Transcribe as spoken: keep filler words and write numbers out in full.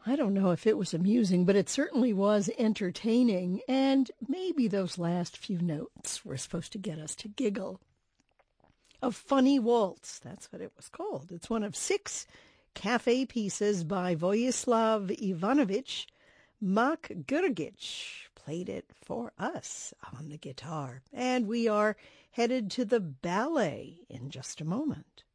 I don't know if it was amusing, but it certainly was entertaining, and maybe those last few notes were supposed to get us to giggle. A Funny Waltz, that's what it was called. It's one of six cafe pieces by Vojislav Ivanović. Mak Grgić played it for us on the guitar, and we are headed to the ballet in just a moment.